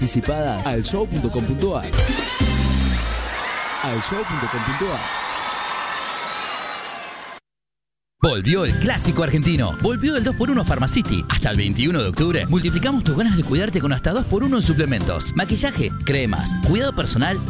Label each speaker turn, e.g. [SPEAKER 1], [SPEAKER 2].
[SPEAKER 1] Anticipadas al show.com.ar. Al show.com.ar.
[SPEAKER 2] Volvió el clásico argentino. Volvió el 2x1 Pharmacity. Hasta el 21 de octubre multiplicamos tus ganas de cuidarte con hasta 2x1 en suplementos, maquillaje, cremas, cuidado personal